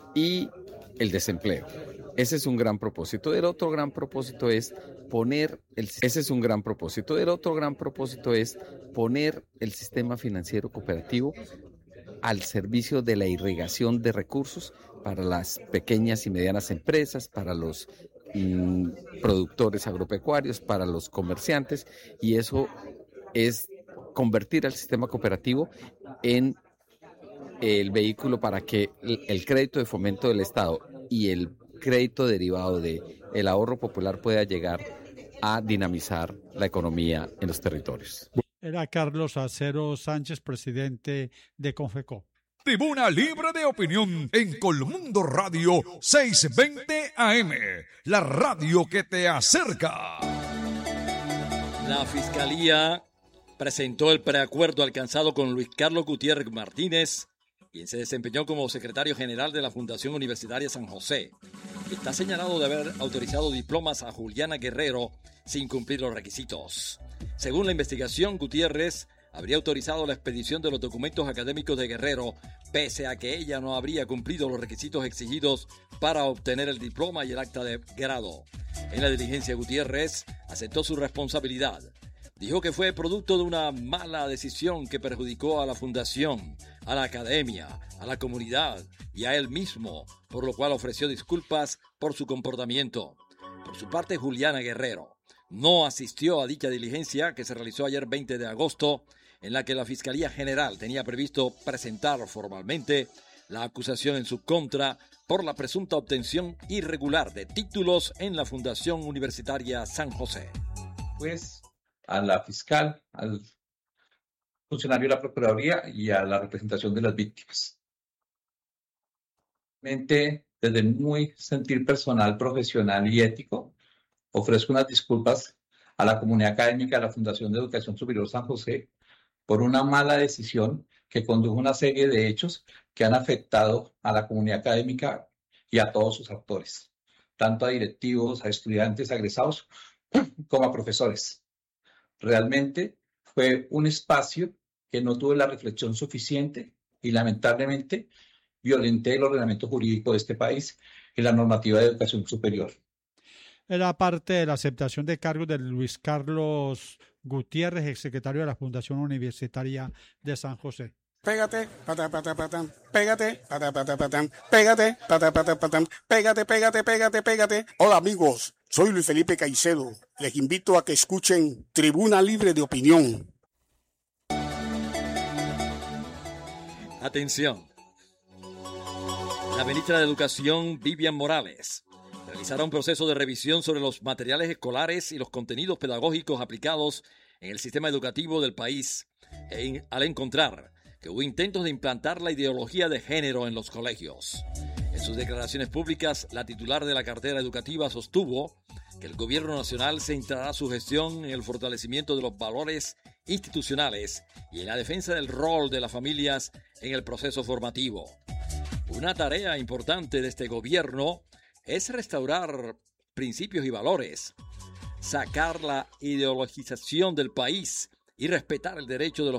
y el desempleo. Ese es un gran propósito. El otro gran propósito es poner el sistema financiero cooperativo al servicio de la irrigación de recursos para las pequeñas y medianas empresas, para los productores agropecuarios, para los comerciantes, y eso es convertir al sistema cooperativo en el vehículo para que el crédito de fomento del Estado y el crédito derivado del ahorro popular pueda llegar a dinamizar la economía en los territorios. Era Carlos Acero Sánchez, presidente de Confecop. Tribuna Libre de Opinión en Colmundo Radio 620 AM, la radio que te acerca. La Fiscalía presentó el preacuerdo alcanzado con Luis Carlos Gutiérrez Martínez, quien se desempeñó como secretario general de la Fundación Universitaria San José. Está señalado de haber autorizado diplomas a Juliana Guerrero sin cumplir los requisitos. Según la investigación, Gutiérrez habría autorizado la expedición de los documentos académicos de Guerrero, pese a que ella no habría cumplido los requisitos exigidos para obtener el diploma y el acta de grado. En la diligencia, Gutiérrez aceptó su responsabilidad. Dijo que fue producto de una mala decisión que perjudicó a la fundación, a la academia, a la comunidad y a él mismo, por lo cual ofreció disculpas por su comportamiento. Por su parte, Juliana Guerrero no asistió a dicha diligencia que se realizó ayer 20 de agosto, en la que la Fiscalía General tenía previsto presentar formalmente la acusación en su contra por la presunta obtención irregular de títulos en la Fundación Universitaria San José. Pues a la fiscal, al funcionario de la Procuraduría y a la representación de las víctimas. Desde el muy sentir personal, profesional y ético, ofrezco unas disculpas a la comunidad académica de la Fundación de Educación Superior San José por una mala decisión que condujo a una serie de hechos que han afectado a la comunidad académica y a todos sus actores, tanto a directivos, a estudiantes, a egresados, como a profesores. Realmente fue un espacio que no tuvo la reflexión suficiente y lamentablemente violenté el ordenamiento jurídico de este país y la normativa de educación superior. Era parte de la aceptación de cargos de Luis Carlos Gutiérrez, exsecretario de la Fundación Universitaria de San José. Pégate, pata, pata, patán, pégate, pata, pata, patán, pégate, pata, pata, patán, pégate, pégate, pégate, pégate. Hola amigos, soy Luis Felipe Caicedo. Les invito a que escuchen Tribuna Libre de Opinión. Atención. La ministra de Educación, Vivian Morales, realizará un proceso de revisión sobre los materiales escolares y los contenidos pedagógicos aplicados en el sistema educativo del país, al encontrar que hubo intentos de implantar la ideología de género en los colegios. En sus declaraciones públicas, la titular de la cartera educativa sostuvo que el gobierno nacional centrará su gestión en el fortalecimiento de los valores institucionales y en la defensa del rol de las familias en el proceso formativo. Una tarea importante de este gobierno es restaurar principios y valores, sacar la ideologización del país y respetar el derecho de los